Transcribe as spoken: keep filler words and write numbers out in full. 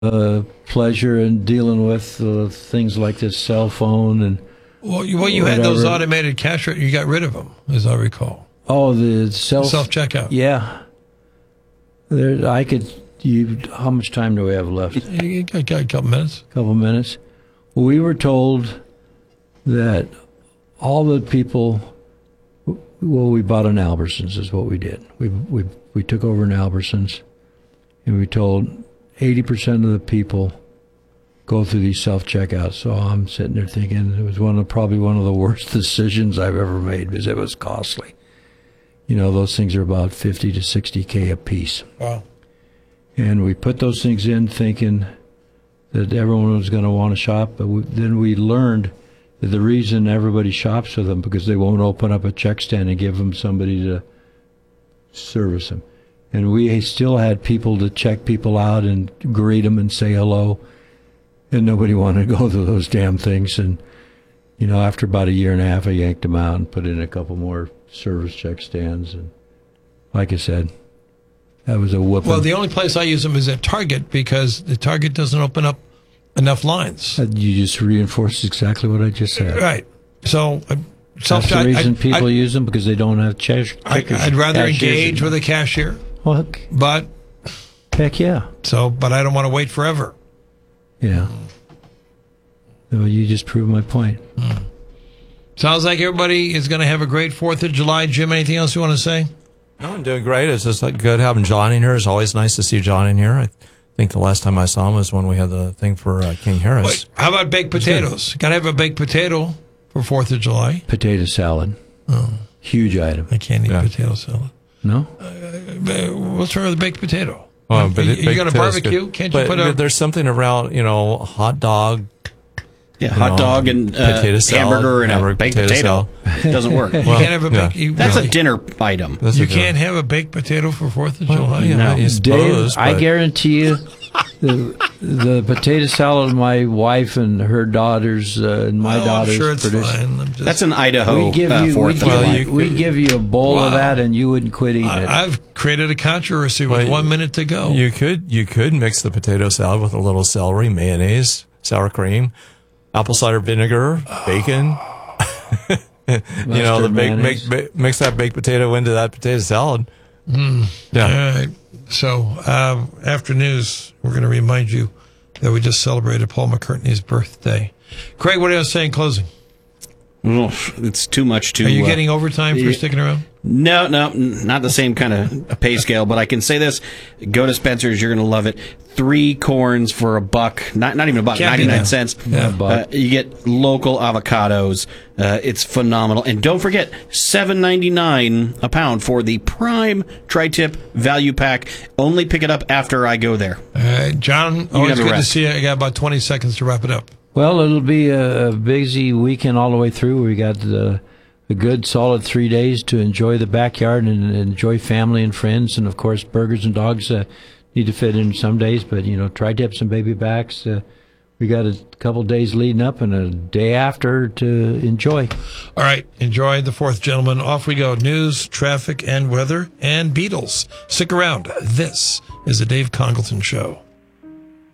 uh, pleasure in dealing with uh, things like this cell phone and. Well, you, well, you had those automated cash. You got rid of them, as I recall. Oh, the self self checkout. Yeah. There, I could. You. How much time do we have left? You got, got a couple minutes. A couple minutes. We were told that all the people. Well, we bought an Albertsons, is what we did. We we we took over an Albertsons, and we told eighty percent of the people go through these self-checkouts. So I'm sitting there thinking it was one of probably one of the worst decisions I've ever made because it was costly. You know, those things are about fifty to sixty K a piece. Wow. And we put those things in thinking that everyone was going to want to shop, but we, then we learned that the reason everybody shops with them because they won't open up a check stand and give them somebody to service them. And we still had people to check people out and greet them and say hello. And nobody wanted to go through those damn things. And, you know, after about a year and a half, I yanked them out and put in a couple more service check stands. And like I said, that was a whooping. Well, the only place I use them is at Target because the Target doesn't open up enough lines. Uh, you just reinforced exactly what I just said. Right. So, uh, that's the reason I, people I, use them, because they don't have check. I, I'd rather engage with a cashier. Well, but heck yeah. So, but I don't want to wait forever. Yeah. Well, you just proved my point. Mm. Sounds like everybody is going to have a great fourth of July. Jim, anything else you want to say? No, I'm doing great. It's just like good having John in here. It's always nice to see John in here. I think the last time I saw him was when we had the thing for uh, King Harris. Wait, how about baked potatoes? Got to have a baked potato for fourth of July. Potato salad. Oh. Huge item. I can't eat yeah. potato salad. No? Uh, what's wrong with the baked potato? Well, but you, it, you got a barbecue? Can't but, you put a... But there's something around, you know, hot dog. Yeah, hot know, dog and uh, potato salad, hamburger and hamburger, a baked potato. potato. Doesn't work. Well, you can't have a baked... Yeah. That's really, a dinner item. That's you can't have a baked potato for fourth of well, July? Yeah, no. I suppose, Dave, I guarantee you the, the potato salad my wife and her daughters uh, and my oh, daughters I'm sure it's produce. Fine. I'm just, That's an Idaho we give uh, you, fourth we of give, July. you, we give you a bowl wow. of that and you wouldn't quit eating I, it. I've created a controversy with well, one minute to go. You could you could mix the potato salad with a little celery, mayonnaise, sour cream, apple cider vinegar, bacon. you know, the bake, make, make, mix that baked potato into that potato salad. Mm. Yeah. All right. So uh, after news, we're going to remind you that we just celebrated Paul McCartney's birthday. Craig, what are you saying in closing? Oh, it's too much to... Are you uh, getting overtime for yeah. sticking around? No, no, not the same kind of pay scale, but I can say this. Go to Spencer's, you're going to love it. Three corns for a buck, not not even a buck, Can't ninety-nine cents. Yeah, uh, you get local avocados. Uh, it's phenomenal. And don't forget, seven ninety-nine a pound for the Prime Tri-Tip Value Pack. Only pick it up after I go there. All right, John, always good to see you. I got about twenty seconds to wrap it up. Well, it'll be a busy weekend all the way through. We got the... a good solid three days to enjoy the backyard and enjoy family and friends. And, of course, burgers and dogs uh, need to fit in some days. But, you know, tri-tips and baby backs, uh, we got a couple days leading up and a day after to enjoy. All right. Enjoy the fourth, gentlemen. Off we go. News, traffic, and weather, and Beatles. Stick around. This is the Dave Congleton Show.